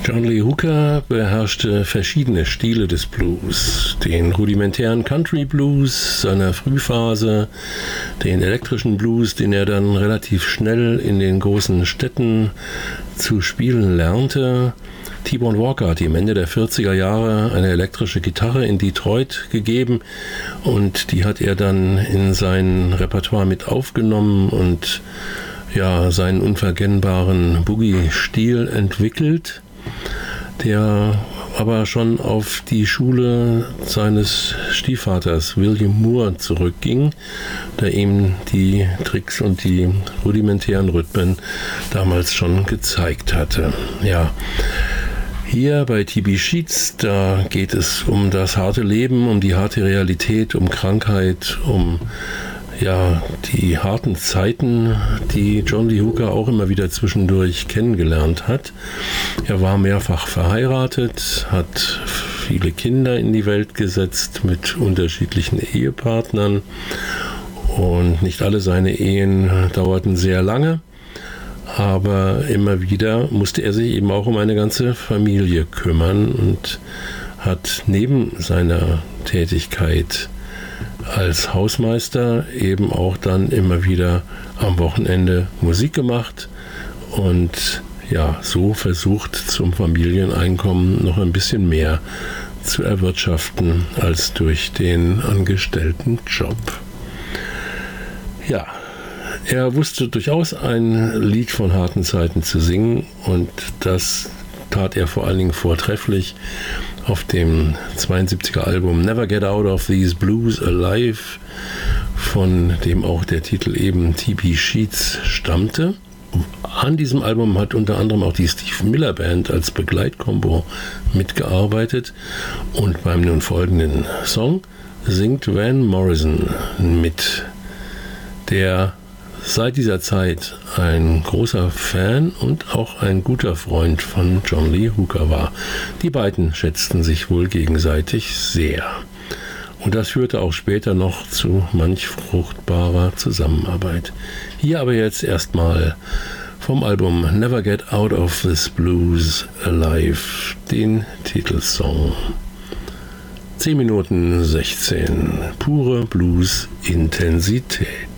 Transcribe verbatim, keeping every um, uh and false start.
John Lee Hooker beherrschte verschiedene Stile des Blues. Den rudimentären Country Blues seiner Frühphase, den elektrischen Blues, den er dann relativ schnell in den großen Städten zu spielen lernte. T-Bone Walker hat ihm Ende der vierziger Jahre eine elektrische Gitarre in Detroit gegeben und die hat er dann in sein Repertoire mit aufgenommen und ja, seinen unverkennbaren Boogie-Stil entwickelt, der aber schon auf die Schule seines Stiefvaters William Moore zurückging, der ihm die Tricks und die rudimentären Rhythmen damals schon gezeigt hatte. Ja, hier bei T B Sheets, da geht es um das harte Leben, um die harte Realität, um Krankheit, um ja, die harten Zeiten, die John Lee Hooker auch immer wieder zwischendurch kennengelernt hat. Er war mehrfach verheiratet, hat viele Kinder in die Welt gesetzt mit unterschiedlichen Ehepartnern und nicht alle seine Ehen dauerten sehr lange, aber immer wieder musste er sich eben auch um eine ganze Familie kümmern und hat neben seiner Tätigkeit als Hausmeister eben auch dann immer wieder am Wochenende Musik gemacht und ja, so versucht zum Familieneinkommen noch ein bisschen mehr zu erwirtschaften als durch den angestellten Job. Ja, er wusste durchaus ein Lied von harten Zeiten zu singen und das tat er vor allen Dingen vortrefflich auf dem zweiundsiebziger Album Never Get Out of These Blues Alive, von dem auch der Titel eben T B Sheets stammte. An diesem Album hat unter anderem auch die Steve Miller Band als Begleitkombo mitgearbeitet und beim nun folgenden Song singt Van Morrison mit, der seit dieser Zeit ein großer Fan und auch ein guter Freund von John Lee Hooker war. Die beiden schätzten sich wohl gegenseitig sehr. Und das führte auch später noch zu manch fruchtbarer Zusammenarbeit. Hier aber jetzt erstmal vom Album Never Get Out of This Blues Alive den Titelsong. zehn Minuten sechzehn, pure Blues-Intensität.